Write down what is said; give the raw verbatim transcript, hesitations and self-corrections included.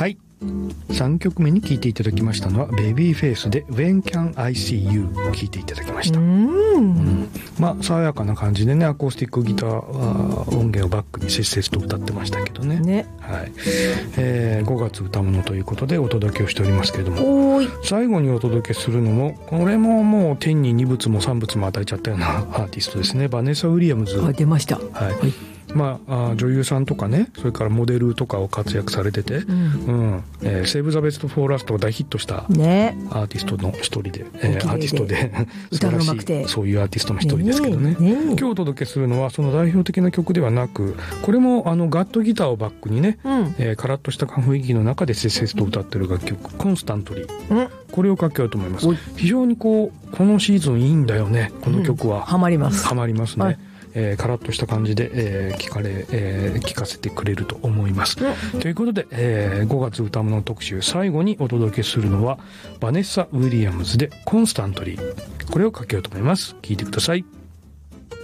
はい、さんきょくめに聴いていただきましたのはベビーフェイスで When Can I See You 聴いていただきました。うん、うん、まあ爽やかな感じでね、アコースティックギター音源をバックにせっせと歌ってましたけど ね, ね、はい、えー、ごがつ歌物ということでお届けをしておりますけれども、おい最後にお届けするのもこれももう天ににぶつもさんぶつも与えちゃったようなアーティストですね。バネッサ・ウィリアムズ。 あ、出ました。 はい、はい、まあ、あ女優さんとかね、それからモデルとかを活躍されてて、うんうんえー、セーブ・ザ・ベスト・フォー・ラストが大ヒットしたアーティストの一人で、ねえー、アーティストで素晴らしいそういうアーティストの一人ですけど ね, ね, ね今日お届けするのはその代表的な曲ではなく、これもあのガットギターをバックにね、うんえー、カラッとした雰囲気の中でせっせと歌ってる楽曲コンスタントリー、うん、これをかけようと思います。非常にこうこのシーズンいいんだよね、この曲は、うん、 ハマりますハマりますね、はいえー、カラッとした感じで、えー、聞かれ、えー、聞かせてくれると思います、うん、ということで、えー、ごがつ歌物特集最後にお届けするのはバネッサ・ウィリアムズでコンスタントリー、これをかけようと思います。聞いてください。